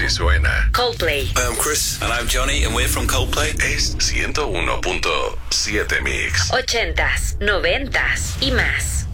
suena. Coldplay. Hi, I'm Chris. And I'm Johnny, and we're from Coldplay. Es 101.7 Mix. 80s, 90s y más.